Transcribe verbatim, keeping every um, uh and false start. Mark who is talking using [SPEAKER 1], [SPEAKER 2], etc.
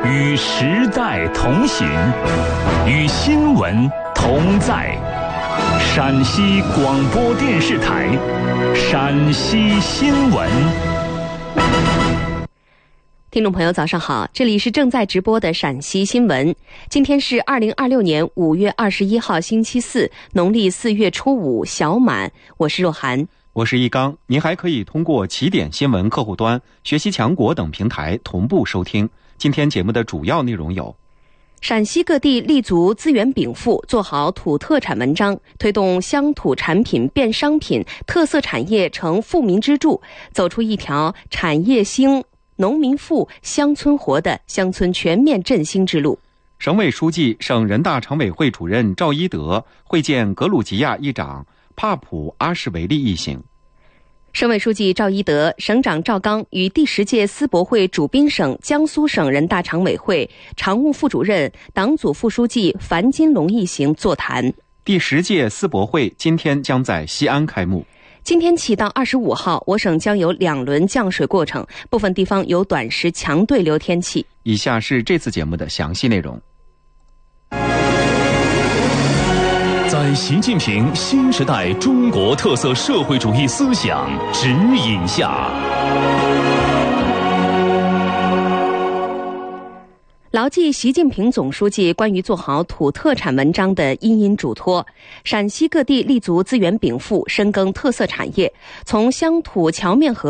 [SPEAKER 1] 与时代同行，与新闻同在。陕西广播电视台陕西新闻。
[SPEAKER 2] 听众朋友早上好，这里是正在直播的陕西新闻。今天是二零二六年五月二十一号星期四，农历四月初五小满。我是若涵，
[SPEAKER 3] 我是一刚。您还可以通过起点新闻客户端、学习强国等平台同步收听。今天节目的主要内容有：
[SPEAKER 2] 陕西各地立足资源禀赋，做好土特产文章，推动乡土产品变商品，特色产业成富民支柱，走出一条产业兴、农民富、乡村活的乡村全面振兴之路。
[SPEAKER 3] 省委书记、省人大常委会主任赵一德会见格鲁吉亚议长帕普阿什维利一行。
[SPEAKER 2] 省委书记赵一德、省长赵刚与第十届思博会主宾省江苏省人大常委会常务副主任、党组副书记樊金龙一行座谈。
[SPEAKER 3] 第十届思博会今天将在西安开幕。
[SPEAKER 2] 今天起到二十五号，我省将有两轮降水过程，部分地方有短时强对流天气。
[SPEAKER 3] 以下是这次节目的详细内容。
[SPEAKER 1] 在习近平新时代中国特色社会主义思想指引下，
[SPEAKER 2] 牢记习近平总书记关于做好土特产文章的殷殷嘱托，陕西各地立足资源禀赋，深耕特色产业，从乡土桥面合